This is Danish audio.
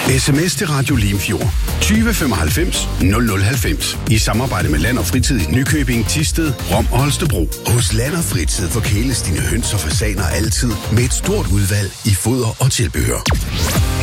SMS til Radio Limfjord 20 95 0090 i samarbejde med Land og Fritid i Nykøbing, Thisted, Rom og Holstebro. Hos Land og Fritid forkæles dine høns og fasaner altid med et stort udvalg i foder og tilbehør.